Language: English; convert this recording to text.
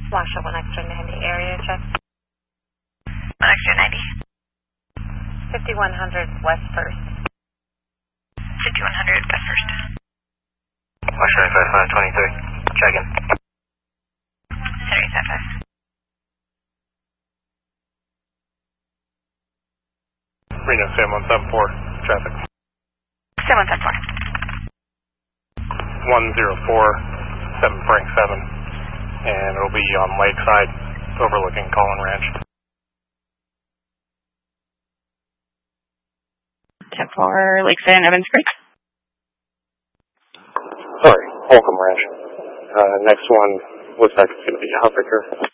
Washoe 1 extra 90 area check. 1 extra 90. 5100 West 1st. 5100 West 1st. Washoe 5523. Check in. 3855. Reno 7174, traffic. 7174. 104, 7 Frank 7, and it'll be on Lakeside, overlooking Collin Ranch. 10-4, Lakeside and Evans Creek. Sorry, Holcomb Ranch. Next one looks like it's going to be Huffaker.